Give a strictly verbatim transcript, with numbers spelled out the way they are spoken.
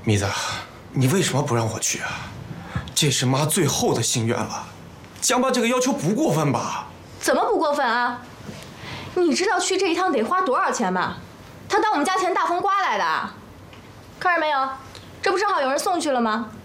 米子，你为什么不让我去啊？这是妈最后的心愿了，江爸这个要求不过分吧？ 怎么不过分啊？你知道去这一趟得花多少钱吗？他当我们家钱大风刮来的啊！看着没有，这不正好有人送去了吗？